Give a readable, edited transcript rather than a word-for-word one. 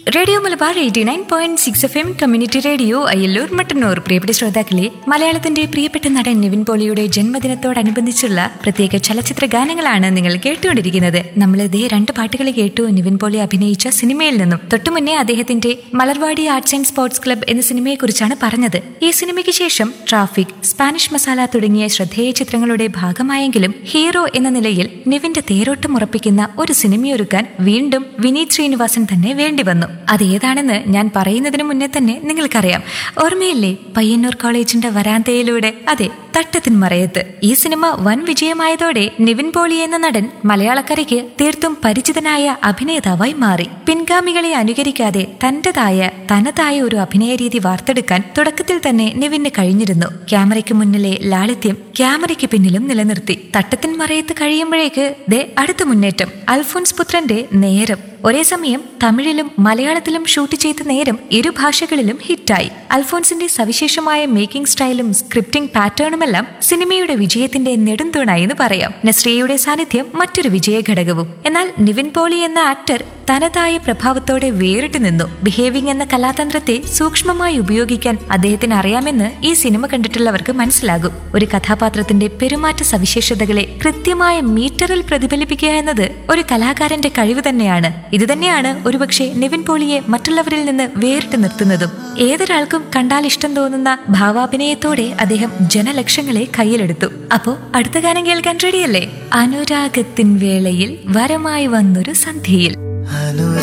Radio Malabar 89.6 FM community radio Ayyallur Mattannur. പ്രിയപ്പെട്ട ശ്രോതാക്കളെ, മലയാളത്തിന്റെ പ്രിയപ്പെട്ട നടൻ നിവിൻ പോളിയുടെ ജന്മദിനത്തോടനുബന്ധിച്ചുള്ള പ്രത്യേക ചലച്ചിത്ര ഗാനങ്ങളാണ് നിങ്ങൾ കേട്ടുകൊണ്ടിരിക്കുന്നത്. നമ്മൾ ഇതേ 2 പാട്ടുകൾ കേട്ടു നിവിൻ പോളി അഭിനയിച്ച സിനിമയിൽ നിന്നും. തൊട്ടുമുന്നേ അദ്ദേഹത്തിന്റെ Malarvadi arts and sports club എന്ന സിനിമയെക്കുറിച്ചാണ് പറഞ്ഞത്. ഈ സിനിമയ്ക്ക് ശേഷം ട്രാഫിക്, സ്പാനിഷ് മസാല തുടങ്ങിയ ശ്രദ്ധേയ ചിത്രങ്ങളുടെ ഭാഗമായെങ്കിലും ഹീറോ എന്ന നിലയിൽ നിവിന്റെ തേരോട്ടം ഉറപ്പിക്കുന്ന ഒരു സിനിമയൊരുക്കാൻ വീണ്ടും വിനീത് ശ്രീനിവാസൻ തന്നെ വേണ്ടി വന്നു. അതേതാണെന്ന് ഞാൻ പറയുന്നതിന് മുന്നേ തന്നെ നിങ്ങൾക്കറിയാം. ഓർമ്മയില്ലേ പയ്യന്നൂർ കോളേജിന്റെ വരാന്തയിലൂടെ? അതെ, തട്ടത്തിൻ മറയത്ത്. ഈ സിനിമ വൻ വിജയമായതോടെ നിവിൻ പോളി എന്ന നടൻ മലയാളക്കരയ്ക്ക് തീർത്തും പരിചിതനായ അഭിനേതാവായി മാറി. പിൻഗാമികളെ അനുകരിക്കാതെ തനതായ ഒരു അഭിനയ രീതി വാർത്തെടുക്കാൻ തുടക്കത്തിൽ തന്നെ നിവിന് കഴിഞ്ഞിരുന്നു. ക്യാമറയ്ക്ക് മുന്നിലെ ലാളിത്യം ക്യാമറയ്ക്ക് പിന്നിലും നിലനിർത്തി. തട്ടത്തിൻ മറയത്ത് കഴിയുമ്പോഴേക്ക് അടുത്ത മുന്നേറ്റം. അൽഫോൻസ് പുത്രന്റെ നേരം ഒരേ സമയം തമിഴിലും മലയാളത്തിലും ഷൂട്ട് ചെയ്ത നേരം ഇരു ഭാഷകളിലും ഹിറ്റായി. അൽഫോൻസിന്റെ സവിശേഷമായ മേക്കിംഗ് സ്റ്റൈലും സ്ക്രിപ്റ്റിംഗ് പാറ്റേണുമെല്ലാം സിനിമയുടെ വിജയത്തിന്റെ നെടുന്തൂണായി എന്ന് പറയാം. നസ്രിയയുടെ സാന്നിധ്യം മറ്റൊരു വിജയ ഘടകവും. എന്നാൽ നിവിൻ പോളി എന്ന ആക്ടർ തനതായ പ്രഭാവത്തോടെ വേറിട്ട് നിന്നു. ബിഹേവിംഗ് എന്ന കലാതന്ത്രത്തെ സൂക്ഷ്മമായി ഉപയോഗിക്കാൻ അദ്ദേഹത്തിന് അറിയാമെന്ന് ഈ സിനിമ കണ്ടിട്ടുള്ളവർക്ക് മനസ്സിലാകും. ഒരു കഥാപാത്രത്തിന്റെ പെരുമാറ്റ സവിശേഷതകളെ കൃത്യമായ മീറ്ററിൽ പ്രതിഫലിപ്പിക്കുക എന്നത് ഒരു കലാകാരന്റെ കഴിവ് തന്നെയാണ്. ഇതുതന്നെയാണ് ഒരുപക്ഷെ നിവിൻ പോളിയെ മറ്റുള്ളവരിൽ നിന്ന് വേറിട്ട് നിർത്തുന്നതും. ഏതൊരാൾക്കും കണ്ടാൽ ഇഷ്ടം തോന്നുന്ന ഭാവാഭിനയത്തോടെ അദ്ദേഹം ജനലക്ഷങ്ങളെ കയ്യിലെടുത്തു. അപ്പോ അടുത്ത ഗാനം കേൾക്കാൻ റെഡിയല്ലേ? അനുരാഗത്തിൻ വേളയിൽ വരമായി വന്നൊരു സന്ധ്യയിൽ.